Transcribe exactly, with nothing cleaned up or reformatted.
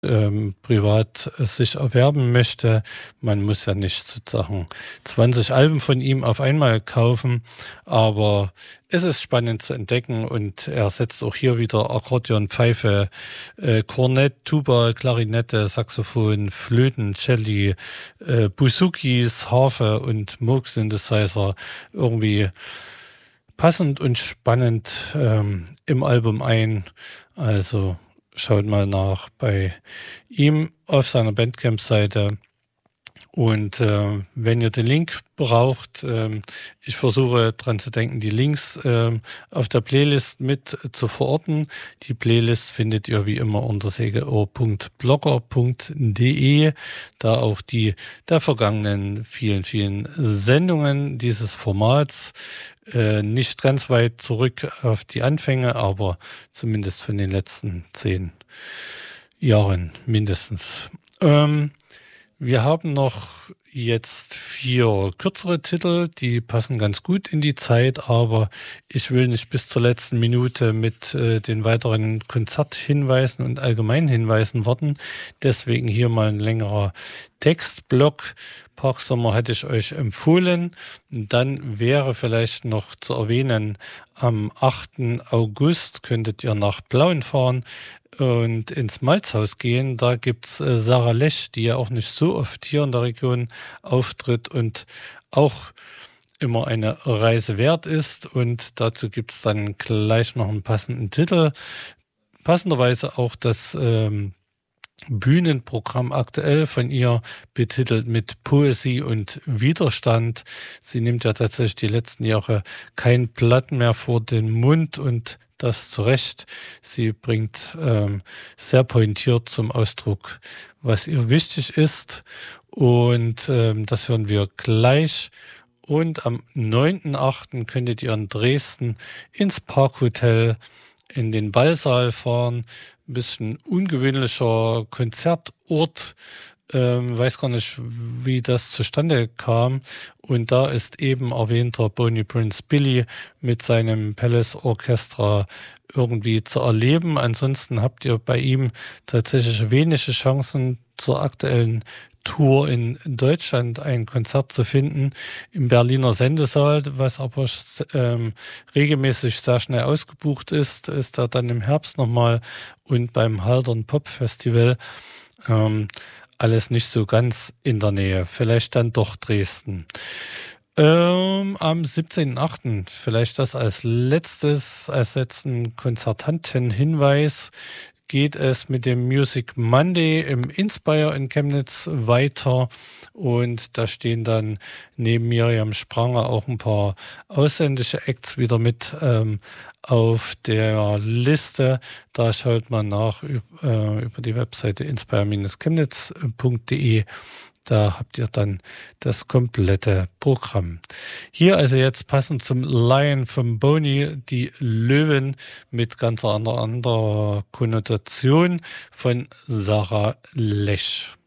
ähm, privat sich erwerben möchte. Man muss ja nicht sozusagen zwanzig Alben von ihm auf einmal kaufen, aber es ist spannend zu entdecken und er setzt auch hier wieder Akkordeon, Pfeife, äh, Kornett, Tuba, Klarinette, Saxophon, Flöten, Celli, äh, Buzukis, Harfe und Moog-Synthesizer irgendwie passend und spannend ähm, im Album ein. Also schaut mal nach bei ihm auf seiner Bandcamp-Seite. Und äh, wenn ihr den Link braucht, ähm, ich versuche dran zu denken, die Links ähm, auf der Playlist mit zu verorten. Die Playlist findet ihr wie immer unter segelohr punkt blogger punkt de, da auch die der vergangenen vielen, vielen Sendungen dieses Formats, äh, nicht ganz weit zurück auf die Anfänge, aber zumindest von den letzten zehn Jahren mindestens. Ähm, Wir haben noch jetzt vier kürzere Titel, die passen ganz gut in die Zeit, aber ich will nicht bis zur letzten Minute mit äh, den weiteren Konzerthinweisen und Allgemeinhinweisen warten. Deswegen hier mal ein längerer Textblock. Parksommer hatte ich euch empfohlen. Dann wäre vielleicht noch zu erwähnen, am achten August könntet ihr nach Plauen fahren und ins Malzhaus gehen. Da gibt's äh, Sarah Lech, die ja auch nicht so oft hier in der Region auftritt und auch immer eine Reise wert ist. Und dazu gibt's dann gleich noch einen passenden Titel. Passenderweise auch das ähm, Bühnenprogramm aktuell von ihr betitelt mit Poesie und Widerstand. Sie nimmt ja tatsächlich die letzten Jahre kein Blatt mehr vor den Mund und das zu Recht. Sie bringt ähm, sehr pointiert zum Ausdruck, was ihr wichtig ist. Und ähm, das hören wir gleich. Und am neunten achten könntet ihr in Dresden ins Parkhotel in den Ballsaal fahren. Ein bisschen ungewöhnlicher Konzertort. Ähm, weiß gar nicht, wie das zustande kam. Und da ist eben erwähnter Boney Prince Billy mit seinem Palace Orchestra irgendwie zu erleben. Ansonsten habt ihr bei ihm tatsächlich wenige Chancen zur aktuellen Tour in Deutschland ein Konzert zu finden im Berliner Sendesaal, was aber ähm, regelmäßig sehr schnell ausgebucht ist, ist er dann im Herbst nochmal und beim Haldern Pop Festival ähm, alles nicht so ganz in der Nähe, vielleicht dann doch Dresden. Ähm, am siebzehnten achten vielleicht das als letztes, als letzten Konzertantenhinweis, geht es mit dem Music Monday im Inspire in Chemnitz weiter und da stehen dann neben Miriam Spranger auch ein paar ausländische Acts wieder mit ähm, auf der Liste. Da schaut man nach äh, über die Webseite inspire Bindestrich chemnitz punkt de. Da habt ihr dann das komplette Programm. Hier also jetzt passend zum Lion vom Boney die Löwen mit ganz anderer, anderer Konnotation von Sarah Lech.